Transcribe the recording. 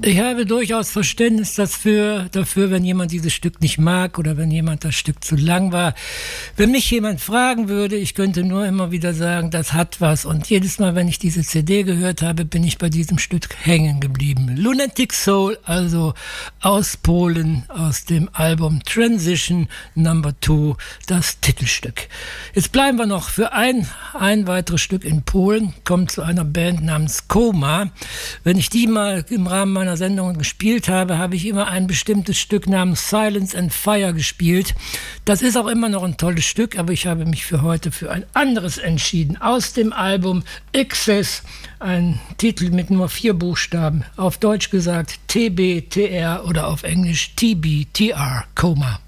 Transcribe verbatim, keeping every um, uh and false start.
Ich habe durchaus Verständnis dafür, dafür, wenn jemand dieses Stück nicht mag oder wenn jemand das Stück zu lang war. Wenn mich jemand fragen würde, ich könnte nur immer wieder sagen, das hat was. Und jedes Mal, wenn ich diese C D gehört habe, bin ich bei diesem Stück hängen geblieben. Lunatic Soul, also aus Polen, aus dem Album Transition Number Two, das Titelstück. Jetzt bleiben wir noch für ein, ein weiteres Stück in Polen, kommen zu einer Band namens Coma. Wenn ich die mal im Rahmen meiner Sendungen gespielt habe, habe ich immer ein bestimmtes Stück namens Silence and Fire gespielt. Das ist auch immer noch ein tolles Stück, aber ich habe mich für heute für ein anderes entschieden. Aus dem Album Excess, ein Titel mit nur vier Buchstaben, auf Deutsch gesagt T B T R oder auf Englisch T B T R, Coma.